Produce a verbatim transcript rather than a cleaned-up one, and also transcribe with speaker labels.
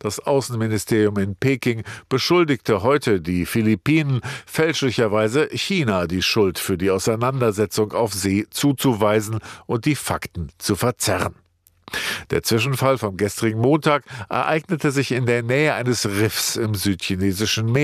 Speaker 1: Das Außenministerium in Peking beschuldigte heute die Philippinen, fälschlicherweise China die Schuld für die Auseinandersetzung auf See zuzuweisen und die Fakten zu verzerren. Der Zwischenfall vom gestrigen Montag ereignete sich in der Nähe eines Riffs im südchinesischen Meer.